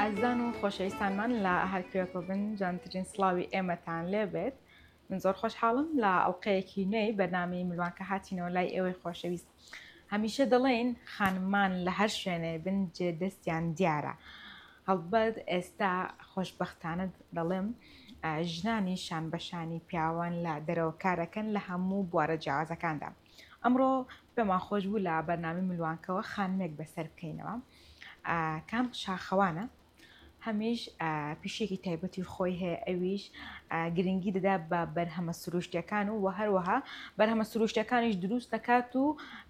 ئازان و خۆشەویستانمان لە هەرکوێکۆ بن جانترین سڵاوی ئێمەتان لێبێت. من زۆر خۆشحاڵم لە ئەڵلقەیەکی نوێی بەنامی ملوانکە هاتینەوە لای ئێوەی خۆشەویست. هەمیشە دەڵێن خانمان لە هەر شوێنێ بن جێ دەستیان دیارە. هەڵبەت ئێستا خۆشبەختانە دەڵێم ژنانی شان بەشانی پیاوان لە دەرەوە کارەکەن لە هەموو بوارە جیاوازەکاندا. ئەمڕۆ پێمان خۆش بوو لە بەرنامی ملوانکەوە خانمێک بەسەر بکەینەوە. کام شاخەوانە هەمیش پیشێکی تایبەتی خۆی هەیە، ئەویش گرنگی دەدا بە بەرهەمە سروشتیەکان و هەروەها بەرهەمە سروشتەکانیش دروست دەکات و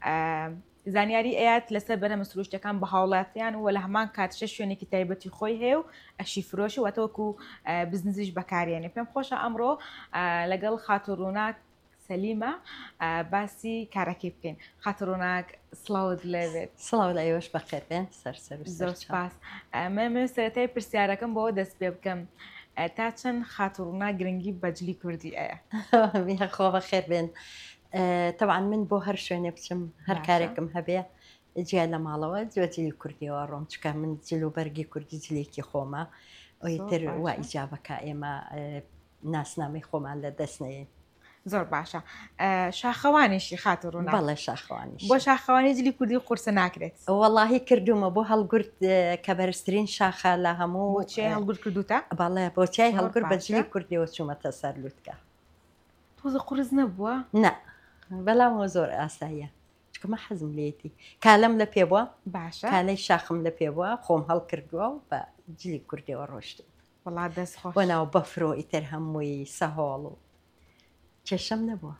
زانیاری ئەیات لەسەر بەرهەمە سروشتەکان بە هاوڵاتیان و لە هەمان کاتشە شوێنێکی تایبەتی خۆی هەیە و ئەشی فرۆشی واتەوەکو بزنسیش بەکارێنێ. پێم خۆشە ئەمڕۆ لەگەڵ خاتوڕووناک سەلیمە باسی کارەکەی بکەین. خاتوڕووناک سڵاوت لێبێت. سڵاو لە ئێوەش بەخێر بێن. سەر زۆر سپاس. من سەرەتای پرسیارەکەم بۆ دەست پێ بکەم، تا چەند خاتوڕوونا گرنگی بەجلی کوردی ئەیە؟ خۆ بەخێر بێن. طبعاً من بۆ هەر شوێنێ بچم هەر کارێکم هەبێ جیا لە ماڵەوە جلی کوردیەوە ڕۆم، چکە من جلوبەرگی کوردی جلێکی خۆمە ئەویتر وا ئیجابەکە ئێمە ناسنامەی خۆمان لە دەستنەیە. زۆر باشە. شاخەوانیشی خاتوڕوونا؟ بەڵێ شاخەوانیش. بۆ شاخەوانی جلی کوردی قورسە ناکرێت؟ وەڵاهی کردومە بۆ هەڵگورت کە بەرزترین شاخە لە هەموو. بۆچێ هەڵگورت کردوتە؟ بەڵێ بۆچای هەڵگورت بە جلی کوردیەوە چوومەتە سەر لووتکە. تۆزە قورس نەبووە؟ نە، بەڵامەوە زۆر ئاساییە، چکەمە حەزم لێتی کالەم لە پێ بووە. باشە. کالەی شاخم لە پێ بووە، خۆم هەڵ کردووە و بە جلی کوردیەوە ڕۆشتم. وەڵا دەست خۆش. بۆ ناو بەفرۆ ئیتر هەمووی سەهۆڵ و کێشەم نەبووە.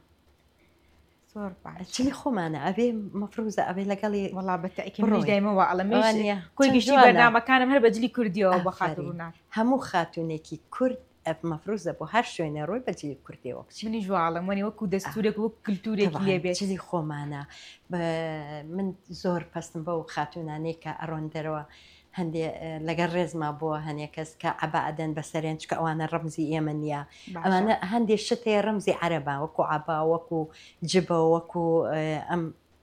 زۆر باش. جلی خۆمانە ئەبێ مەفروزە ئەبێ لەگەڵی. وەڵا بەتەکید دایمەوە ئەڵەمێ کوی گشتی بەرنامەکانم هەر بە جلی کوردیەوە بە خاتوڕوونا. هەموو خاتونێکی کورد مەفروزە بۆ هەر شوێنە ڕۆی بە جلی کوردیەوە بچی. منی جوواڵم وەنی وەکو دەستورێک وەک کللتورێکی لێبێت. جلی خۆمانە. من زۆر پەستم بە و خاتونانەی کە ئەڕۆن دەرەوە هەندێ لەگەڵ ڕێزما بووە هەنێ کەس کە عەبەئەدەن بەسەریان، چکە ئەوانە ڕەمزی ئێمە نییە. ئەوانە هەندێک شتێ ڕەمزی عەرەبا، وەکو عەبا، وەکو جبە، وەکو ئەم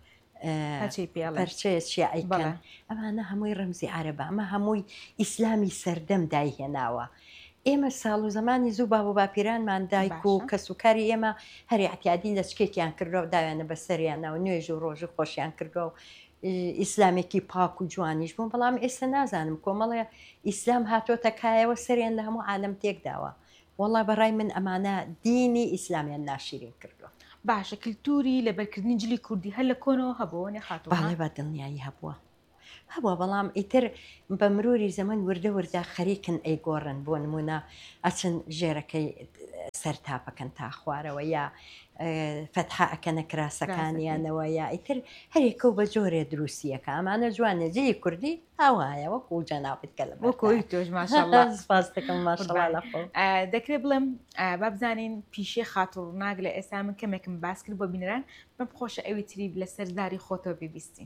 پەرچەیە شیعیکەن، ئەمانە هەمووی ڕەمزی عەرەبا، ئەمە هەمووی ئیسلامی سەردەم دایهێناوە. ئێمە ساڵ و زمانی زوو باب و باپیرانمان دایک و کەسوکاری ئێمە هەری احتیادی لە چکێکیان کردەوە داوێنە بەسەریانەوە نوێژ و ڕۆژی خۆشیان کردەوە و ئیسلامێکی پاک و جوانیش بوون. بەڵام ئێستا نازانم کۆمەڵێ ئیسلام هاتۆتە کایەوە سەریان لە هەموو عالەم تێکداوە. وەڵا بەڕای من ئەمانە دینی ئیسلامیان ناشرین کردووە. باشە، کللتوری لەبەرکردنی جلی کوردی هەر لە کۆنەوە هەبووە نێ خاتوڕوونا؟ بەڵێ بە دڵنیایی هەبووە. بەڵام ئیتر بە مروری زەمن وردە وردە خەریکن ئەیگۆڕن، بۆ نمونە ئەچن ژێرەکەی سەرتاپەکەن تا خوارەوە یا فەتحە ئەکەنە کراسەکانیانەوە یا ئیتر هەرێکە و بە جۆرێ دروستیەکە. ئەمانە جوانە جلی کوردی ئاوایە وەکو جەنابەت کە لە وەکوی تۆش ماشەڵڵا. سپاس دەکەم ماشەڵڵا لە خۆ. دەکرێت بڵێم با بزانین پیشەی خاتوڕووناک لە ئێستا من کەمێکم باس کرد بۆ بینەران، بەم خۆشە ئەوی تری لەسەر داری خۆتەوە بیبیستین.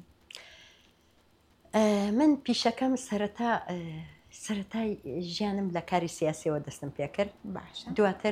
من پیشەکەم سەرەتای ژیانم لە کاری سیاسیەوە دەستم پێ کرد. باشە. دواتر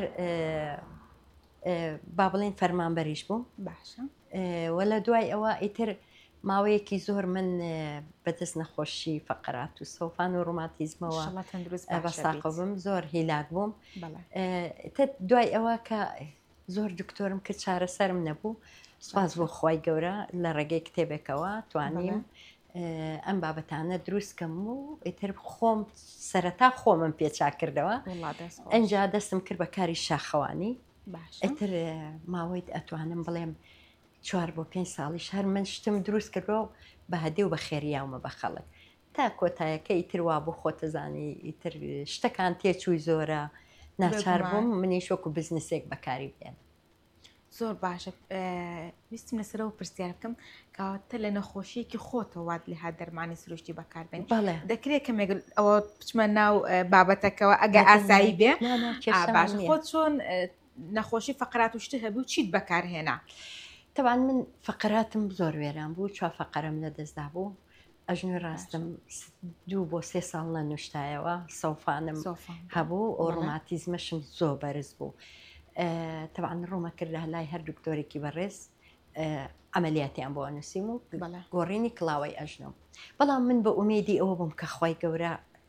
با بڵێن فەرمانبەریش بووم. باشە. وە لە دوای ئەوە ئیتر ماوەیەکی زۆر من بەدەست نەخۆشی فەقەرات و سۆفان و ڕوماتیزمەوە بەساقە بووم، زۆر هیلاک بووم. دوای ئەوە کە زۆر دکتۆرم کرد چارەسەرم نەبوو، سوپاس بۆ خۆی گەورە لە ڕێگەی کتێبێکەوە توانیم ئەم بابەتانە دروستکەم و ئیتر خۆم سەرەتا خۆمم پێچا کردەوە. ئەنجا دەستم کرد بە کاری شاخەوانی. ئیتر ماوەیت ئەتوانم بڵێم 4 بۆ 5 ساڵیش هەر من شتم دروست کردەوە بە هەدێ و بە خێریاومە بە خەڵک تا کۆتایەکە ئیتر وا بۆ خۆتەزانی ئیتر شتەکان تێچووی زۆرە ناچار بووم منیش وەکو بزنسێک بەکاری بێن. زۆر باشە. ویستم لەسەرەوە پرسیار بکەم کەواتە لە نەخۆشیەکی خۆتەوە وات لێها دەرمانی سروشتی بەکاربێن. دەکرێت کەمێک ئەوە بچمە ناو بابەتەکەەوە ئەگە ئاسایی بێ. باشە، خۆت چۆن نەخۆشی فەقەرات و شتە هەبوو چیت بەکارهێنا؟ تەوان من فەقەراتم زۆر وێران بوو، 4 فەقەرم لە دەستدا بوو. ئەژنوی ڕاستم 2 بۆ 3 ساڵ لە نوشتایەوە سەوفانم هەبوو، ئۆڕماتیزمەشم زۆر بەرز بوو. طبعا ڕوومە کردە لای هەر دکتۆرێکی بەڕێز عملیاتیان بۆ نووسیم و گۆڕینی کڵاوەی ئەژنم. بەڵام من بە ئومێدی ئەوە بووم کە خۆی گەورە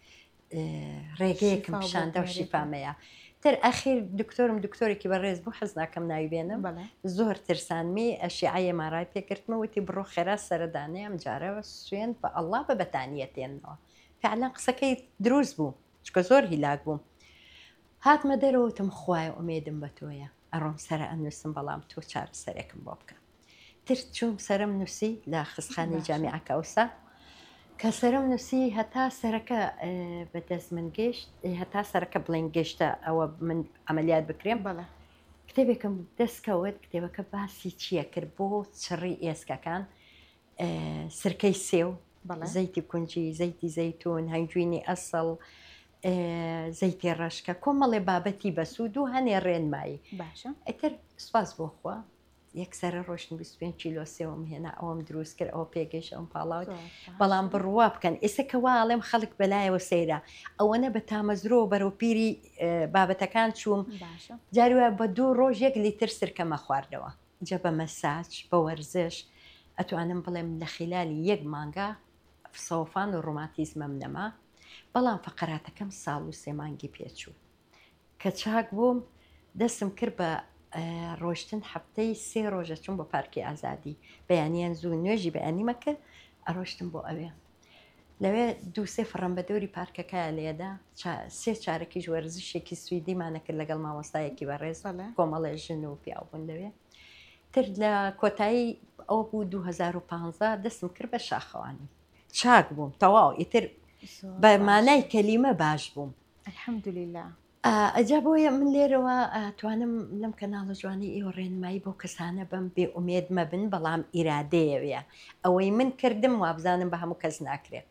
ڕێگەیەکم پیشاندا و شیفامەیە تر ئەخیر دکتۆرم دکتۆرێکی بەڕێز بوو حەز ناکەم ناوی بێنم زۆر ترسانمی ئەشیعە مارای پێکردمەوەتی بڕۆ خێرا سەردانەیە ئەم جارەوە سوێن بە ئەڵڵا بە بەتانیەتێنەوە فعلا قسەکەی دروست بوو چکە زۆر هیلاک بووم هاتمە دەرەوەتم خوایە ئومێدم بە تۆیە ئەڕۆم سەرە ئەنووسم بەڵام تۆ چارەسەرێکم بۆ بکە تر چوم سرم نووسی لە خستخانی جامیعە کەوسە کە سرم نووسی هەتا سەرەکە بەدەست من گەشت هەتا سەرەکە بڵێن گەشتە ئەوە من ئەمەلیات بکرێن بەڵێ کتێبێکم دەستکەوت کتێبەکە باسی چییە کرد بۆ چڕی ئێسکەکان سرکەی سێو زەیتی کونجی زەیتی زەیتون هەنگوینی ئەسڵ زەیتی ڕەشکە کۆمەڵێ بابەتی بەسوود و هەنێ ڕێنمایی باشە ئەتر سوپاس بۆ خوا یەکسەرە ڕۆشن 25 کیلۆ سێوم هێنا ئەوم دروست کرد ئەوە پێگەیشت ئەوم پاڵاوت بەڵام بڕوا بکەن ئێستا ئاڵێم خەڵک بەلایەوە سەیرە ئەوەنە بە تامەزرۆ بەرەو پیری بابەتەکان چووم جاروە بە 2 ڕۆژ 1 لیتر سرکەمە خواردەوە جە بە مەساج بە وەرزش ئەتوانم بڵێم لە خلالی 1 مانگە سەوفان و ڕوماتیزمەم نەما بەڵام فەقەراتەکەم ساڵ و 3 مانگی پێچوو کە چاک بووم دەستم کرد بە ڕۆشتن هەفتەی 3 ڕۆژە چوون بۆ پارکی ئازادی بەیانیان زوو نوێژی بەیانیمە کرد ئەڕۆشتم بۆ ئەوێ لەوێ 2-3 فڕەم بە دەوری پارکەکە لێدا 3 چارەکی وەرزشێکی سویدیمانە کرد لەگەڵ مامۆستایەکی بەڕێز کۆمەڵێ ژن و پیاوبوون لەوێ تر لە کۆتایی ئەو بوو 2015 دەستم کرد بە شاخەوانی چاک بووم تەواو ئیتر بە مانای کەلیمە باش بووم الحەمدولillah ئەجا بۆیە من لێرەوە توانم لەم کەناڵە جوانی ئێوە ڕێنمایی بۆ کەسانە بم بێ ئومێد مەبن بەڵام ئیرادەیەوێ ئەوەی من کردم وابزانم بە هەموو کەس ناکرێت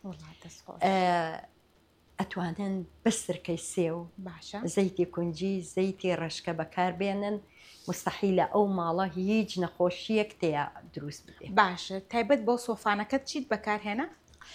ئەتوانن بەسرکەی سێو زەیتی کونجی زەیتی ڕەشکە بەکاربێنن مستحیلە ئەو ماڵە هیچ نەخۆشیەک تەیە دروست بێ باشە تایبەت بۆ سۆفانەکەت چیت بەکارهێنا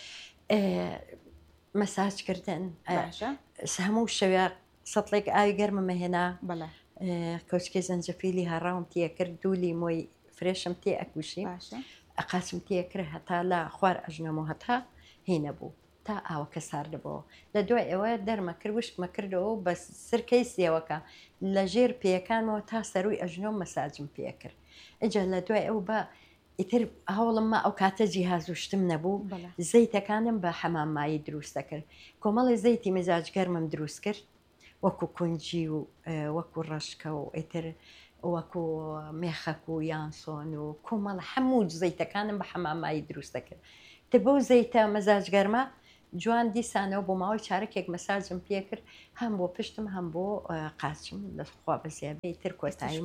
مەساجکردن هەموو شەوێ سەڵێک ئاوی گەرممە هێنا کۆچکەی زەنجەفیلی هەڕاوم تێ کرد دوولی مۆی فرێشم تێ ئەکوشی ئەقاسم تێ کرد هەتا لە خوار ئەژنەمە هەتا هینە بوو تا ئاوەکە ساردەبەوە لە دوای ئەوە دەرمە کرد وشکمە کردەوە بە سرکەی سێوەکە لە ژێر پێەکانەوە تا سەروی ئەژنۆ مەساجم پێ کرد ئەجا لە دوای ئەو بە ئیتر هەوڵممە ئەو کاتە جیهازوشتم نەبوو زەیتەکانم بە حەمامایی دروستە کرد کۆمەڵی زەیتی مزاجگەرمم دروست کرد وەکو کونجی و وەکو ڕەشکە و ئیتر وەکو مێخەک و یانسۆن و کۆمەڵ هەموو زەیتەکانم بە حەمامایی دروستە کرد تر بەو زەیتە مەزاجگەرمە جوان دیسانەوە بۆ ماوەی چارەکێک مەساجم پێ کرد هەم بۆ پشتم هەم بۆ قاچم لەخوا بەزیاد تر کۆتایی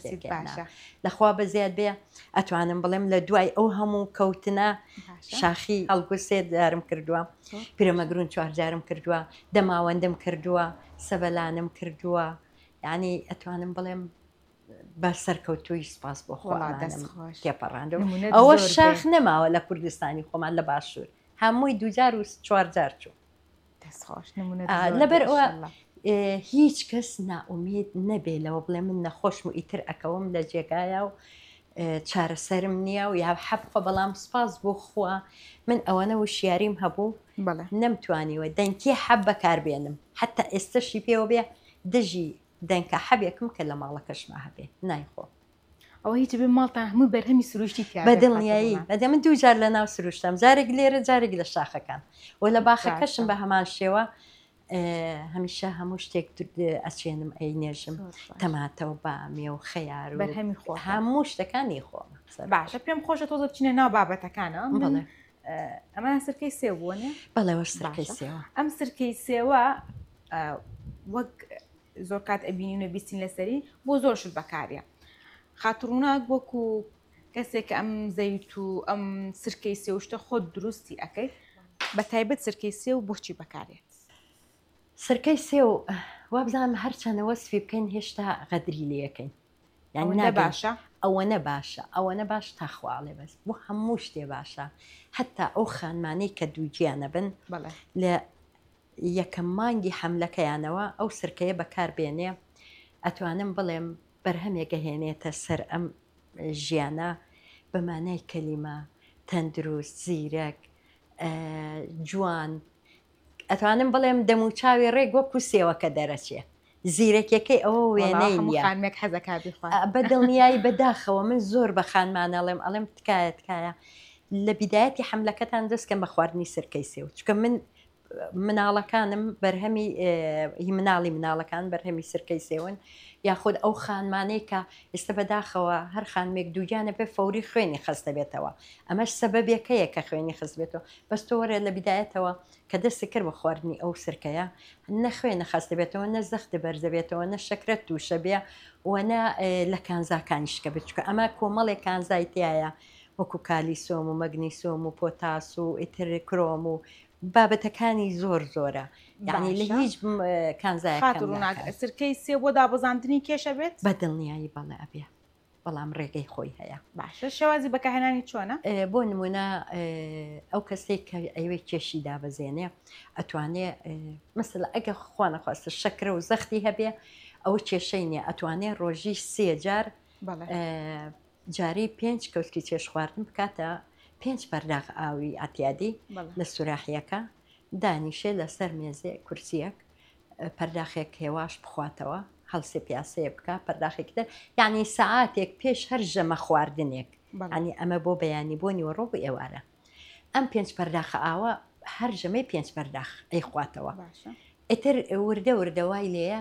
لەخوا بەزیاد بێ ئەتوانم بڵێم لە دوای ئەو هەموو کەوتنە شاخی هەڵگوسێ دارم کردووە پیرەمەگرون 4 جارم کردووە دەماوەندم کردووە سەبەلانم کردووە یعنی ئەتوانم بڵێم بە سەرکەوتوی سپاس بۆ خۆڵانم تێپەڕاندەوە ئەوە شاخ نەماوە لە کوردستانی خۆمان لە باشوور هەمووی 2 جار و 4 جار چوو لەبەر ئەوە هیچ کەس نائومید نەبێ لەوە بڵێ من نەخۆشم و ئیتر ئەکەوم لە جێگایە و چارەسەرم نییە و یا حەبخە بەڵام سپاس بۆ خوا من ئەوەنە وشیاریم هەبوو نەمتوانیوە دەنکی حەب بەکاربێنم حتا ئێستاشی پێوە بێ دژی دەنکە حەبێکم کە لە ماڵەکەشما هەبێ نایخۆ ئەوە هیچ بێ ماڵتان هەموو بەرهەمی سروشتی بەدڵنیایی بەدە من 2 جار لە ناو سروشتم جارێک لێرە جارێک لە شاخەکان و لە باخەکەشم بە هەمان شێوە هەمیشە هەموو شتێک ئەچێنم ئەی نێژم تەماتە و بامێ و خەیار و هەموو شتەکانی خۆم باشە پێم خۆشە تۆزە بچینە ناو بابەتەکانە ئەمە سرکەی سێو بوونێ بەڵێوە سرکەی سێوە ئەم سرکەی سێوە وەک زۆر کات ئەبینینە بیستین لەسەری بۆ زۆر شت بەکارە خاتڕووناک وەکو کەسێک کە ئەم زەیت و ئەم سرکەی سێوشتە خۆت دروستی ئەەکەی بە تایبەت سرکەی سێو بۆچی بەکارێت سرکەی سێو وابزانم هەرچەنە وەسفی بکەین هێشتا غەدری لەکەین یعنی باشە ئەوە نەباشە ئەوە نەباش تاخواڵێ بەس بۆ هەموو شتێ باشە حتا ئەو خانمانەی کە دووجیانە بن لە یەکەم مانگی حەملەکەیانەوە ئەو سرکەیە بەکاربێنێ ئەتوانم بڵێم بەرهەمێکە هێنێتە سەر ئەم ژیانە بەمانای کەلیمە تەندروست زیرەک جوان ئەتوانم بڵێم دەموچاوی ڕێک وەکو سێوەکە دەرەچێ زیرەکیەکەی ئەوە وێنەی خانمێک حەزەکبی بە دڵنیایی بەداخەوە من زۆر بە خانمانەڵێم ئەڵێم تکایە لە بیدایەتی حملەکەتان دەستکەم بە خواردنی سرکەی سێو چکە من مناڵەکانم بەرهەمی مناڵەکان بەرهەمی سرکەی سێون یاخود ئەو خانمانەی کە ئێستا بەداخەوە هەر خانمێک دووجانە بێ فەوری خوێنی خستە بێتەوە ئەمەش سەبەبێکەیە کە خوێنی خست بێتەوە بەستۆرە لە بیدایەتەوە کە دەستی کرد بە خواردنی ئەو سرکەیە نەخوێنە خستە بێتەوە نە زەختی بەرزەبێتەوە نە شەکرەت تووشە بێ وەنە لە کانزاکانیشکە بچکە ئەمە کۆمەڵێک کانزایتیایە وەکو کالیسۆم و مەگنیسۆم و پۆتاس و ئیتر کرۆم و بابەتەکانی زۆرە یعنی لە هیچ کانزایە سرکەی سێ بۆ دابەزاندنی کێشە بێت بە دڵنیایی بەڵێ ئەبێ بەڵام ڕێگەی خۆی هەیە باشە شێوازی بەکارهێنانی چۆنە بۆ نمونە ئەو کەسێک کە ئەوەی کێشی دابەزێنێ ئەتوانێ مثل ئەگە خوا نەخواستە شەکرە و زەختی هەبێ ئەوە کێشەی نییە ئەتوانێ ڕۆژی 3 جار جاری 5 کەوتکی چێش خواردن بکاتە 5 بەرداغ ئاوی ئاتیادی لە سوراحیەکە دانیشێ لەسەر مێزێ کورسیەک پەرداخێک هێواش بخواتەوە هەڵسێ پیاسەیە بکە پەرداخێکتر یعنی سەعاتێک پێش هەر ژەمە خواردنێک ئەنی ئەمە بۆ بەیانی بۆ نیوەڕۆ بۆ ئێوارە ئەم 5 پەرداخە ئاوە هەر ژەمەی 5 پەرداخ ئەی خواتەوە ئیتر وردەوای لێە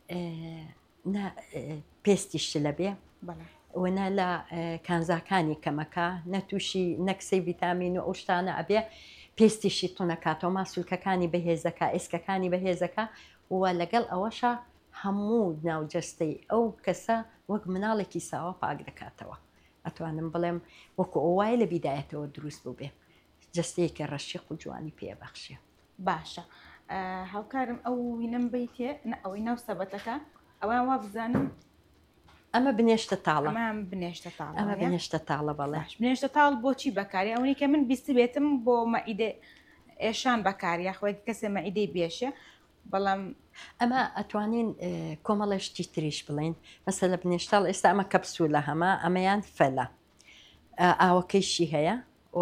پێستیش لە بێ وەنە لە کانزاکانی کەمەکە نەتووشی نەکسەی ڤیتامین و ئەو شتانە ئەبێ پێستیشی تونەکاتەوە ماسوولکەکانی بەهێزەکە ئێسکەکانی بەهێزەکە وە لەگەڵ ئەوەشە هەموو ناوجەستەی ئەو کەسە وەک مناڵێکی ساوە پاک دەکاتەوە ئەتوانم بڵێم وەکو ئەووای لە بیدایەتەوە دروست بوو بێ جستەیەکە ڕەشیق و جوانی پێبەخشێ باشە هاوکارم ئەو وینم بیتێ ئەوەی ناو سەبەتەکە ئەوان وا بزانم ئەمە بنێشتە تاڵە ئەمە بنێشتە تاڵە بەڵێ بنێشتە تاڵ بۆچی بەکاری ئەوەی کە من بیستی بێتم بۆ مەئیدە ئێشان بەکاری یاخوای کەسێ مەئیدەی بێشە بەڵام ئەمە ئەتوانین کۆمەڵێشتی تریش بڵین مەسەلە بنێشتاڵ ئێستا ئەمە کەپسوولە هەمە ئەمەیان فەلە ئاوەکەیشی هەیە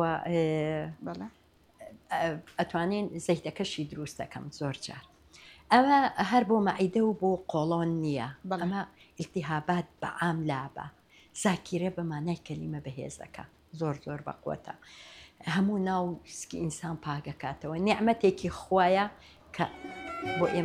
ئەتوانین زەیتەکەشی دروست دەکەم زۆر جار ئەمە هەر بۆ مەعیدە و بۆ قۆڵۆن نییە ئەمە ئیلتیهابات بەعام لابە زاکیرە بەمانای کەلیمە بەهێزەکە زۆر بەقوتە هەموو ناو سکی ئینسان پاگەکاتەوە نیعمەتێکی خوایە کە بۆ